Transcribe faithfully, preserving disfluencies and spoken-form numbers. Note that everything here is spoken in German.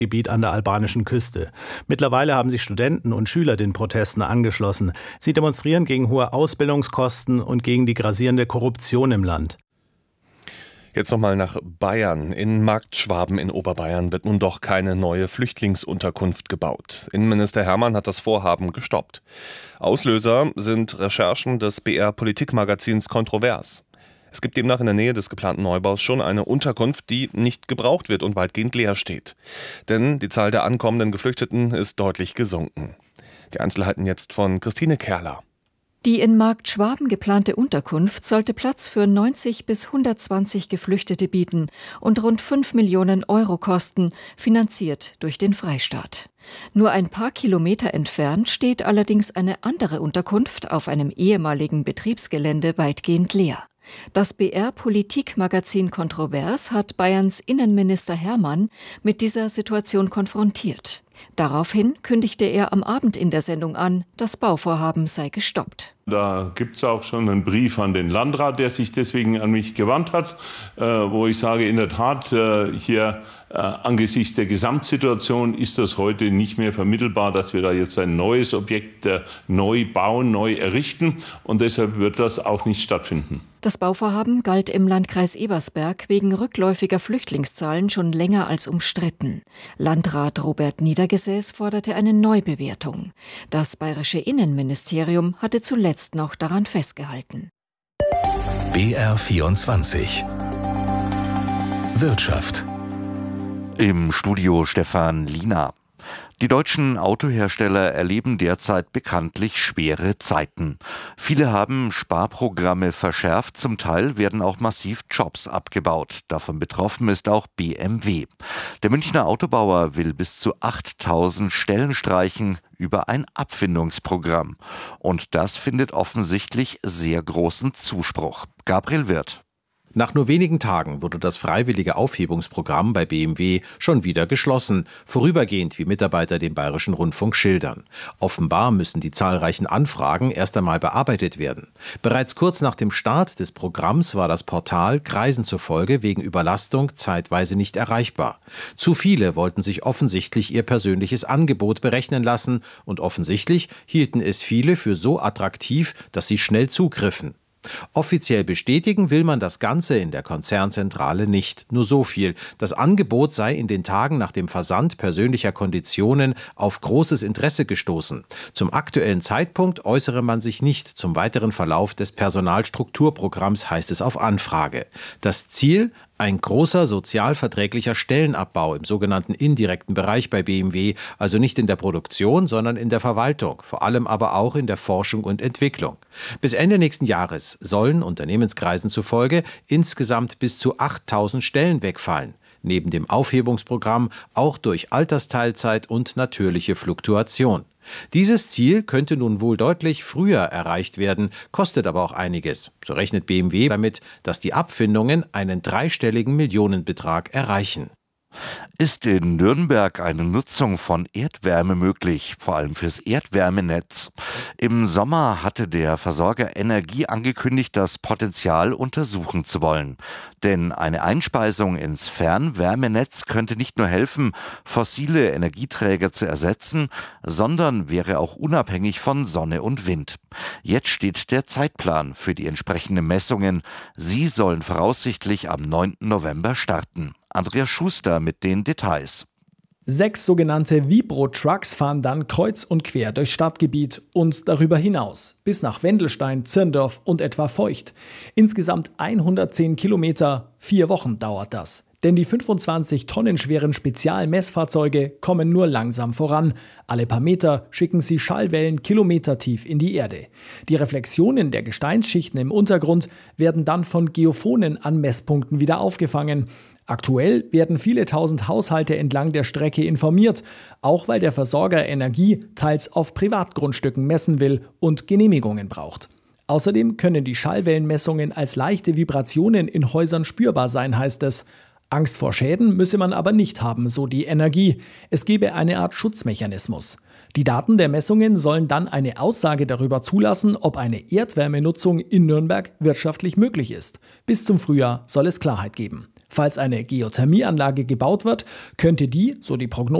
Gebiet an der albanischen Küste. Mittlerweile haben sich Studenten und Schüler den Protesten angeschlossen. Sie demonstrieren gegen hohe Ausbildungskosten und gegen die grassierende Korruption im Land. Jetzt nochmal nach Bayern. In Marktschwaben in Oberbayern wird nun doch keine neue Flüchtlingsunterkunft gebaut. Innenminister Hermann hat das Vorhaben gestoppt. Auslöser sind Recherchen des B R-Politikmagazins Kontrovers. Es gibt demnach in der Nähe des geplanten Neubaus schon eine Unterkunft, die nicht gebraucht wird und weitgehend leer steht. Denn die Zahl der ankommenden Geflüchteten ist deutlich gesunken. Die Einzelheiten jetzt von Christine Kerler. Die in Marktschwaben geplante Unterkunft sollte Platz für neunzig bis hundertzwanzig Geflüchtete bieten und rund fünf Millionen Euro kosten, finanziert durch den Freistaat. Nur ein paar Kilometer entfernt steht allerdings eine andere Unterkunft auf einem ehemaligen Betriebsgelände weitgehend leer. Das B R-Politikmagazin Kontrovers hat Bayerns Innenminister Hermann mit dieser Situation konfrontiert. Daraufhin kündigte er am Abend in der Sendung an, das Bauvorhaben sei gestoppt. Da gibt es auch schon einen Brief an den Landrat, der sich deswegen an mich gewandt hat, äh, wo ich sage, in der Tat, äh, hier äh, angesichts der Gesamtsituation ist das heute nicht mehr vermittelbar, dass wir da jetzt ein neues Objekt äh, neu bauen, neu errichten, und deshalb wird das auch nicht stattfinden. Das Bauvorhaben galt im Landkreis Ebersberg wegen rückläufiger Flüchtlingszahlen schon länger als umstritten. Landrat Robert Niedergesäß forderte eine Neubewertung. Das bayerische Innenministerium hatte zuletzt noch daran festgehalten. B R vierundzwanzig Wirtschaft. Im Studio Stefan Liener. Die deutschen Autohersteller erleben derzeit bekanntlich schwere Zeiten. Viele haben Sparprogramme verschärft, zum Teil werden auch massiv Jobs abgebaut. Davon betroffen ist auch B M W. Der Münchner Autobauer will bis zu achttausend Stellen streichen über ein Abfindungsprogramm. Und das findet offensichtlich sehr großen Zuspruch. Gabriel Wirth. Nach nur wenigen Tagen wurde das freiwillige Aufhebungsprogramm bei B M W schon wieder geschlossen, vorübergehend, wie Mitarbeiter dem Bayerischen Rundfunk schildern. Offenbar müssen die zahlreichen Anfragen erst einmal bearbeitet werden. Bereits kurz nach dem Start des Programms war das Portal Kreisen zufolge wegen Überlastung zeitweise nicht erreichbar. Zu viele wollten sich offensichtlich ihr persönliches Angebot berechnen lassen und offensichtlich hielten es viele für so attraktiv, dass sie schnell zugriffen. Offiziell bestätigen will man das Ganze in der Konzernzentrale nicht. Nur so viel: Das Angebot sei in den Tagen nach dem Versand persönlicher Konditionen auf großes Interesse gestoßen. Zum aktuellen Zeitpunkt äußere man sich nicht zum weiteren Verlauf des Personalstrukturprogramms, heißt es auf Anfrage. Das Ziel: ein großer sozialverträglicher Stellenabbau im sogenannten indirekten Bereich bei B M W, also nicht in der Produktion, sondern in der Verwaltung, vor allem aber auch in der Forschung und Entwicklung. Bis Ende nächsten Jahres sollen Unternehmenskreisen zufolge insgesamt bis zu achttausend Stellen wegfallen. Neben dem Aufhebungsprogramm auch durch Altersteilzeit und natürliche Fluktuation. Dieses Ziel könnte nun wohl deutlich früher erreicht werden, kostet aber auch einiges. So rechnet B M W damit, dass die Abfindungen einen dreistelligen Millionenbetrag erreichen. Ist in Nürnberg eine Nutzung von Erdwärme möglich, vor allem fürs Erdwärmenetz? Im Sommer hatte der Versorger Energie angekündigt, das Potenzial untersuchen zu wollen. Denn eine Einspeisung ins Fernwärmenetz könnte nicht nur helfen, fossile Energieträger zu ersetzen, sondern wäre auch unabhängig von Sonne und Wind. Jetzt steht der Zeitplan für die entsprechenden Messungen. Sie sollen voraussichtlich am neunten November starten. Andreas Schuster mit den Details. Sechs sogenannte Vibro-Trucks fahren dann kreuz und quer durchs Stadtgebiet und darüber hinaus, bis nach Wendelstein, Zirndorf und etwa Feucht. Insgesamt hundertzehn Kilometer, vier Wochen dauert das. Denn die fünfundzwanzig Tonnen schweren Spezialmessfahrzeuge kommen nur langsam voran. Alle paar Meter schicken sie Schallwellen kilometertief in die Erde. Die Reflexionen der Gesteinsschichten im Untergrund werden dann von Geophonen an Messpunkten wieder aufgefangen. Aktuell werden viele tausend Haushalte entlang der Strecke informiert, auch weil der Versorger Energie teils auf Privatgrundstücken messen will und Genehmigungen braucht. Außerdem können die Schallwellenmessungen als leichte Vibrationen in Häusern spürbar sein, heißt es. Angst vor Schäden müsse man aber nicht haben, so die Energie. Es gebe eine Art Schutzmechanismus. Die Daten der Messungen sollen dann eine Aussage darüber zulassen, ob eine Erdwärmenutzung in Nürnberg wirtschaftlich möglich ist. Bis zum Frühjahr soll es Klarheit geben. Falls eine Geothermieanlage gebaut wird, könnte die, so die Prognose,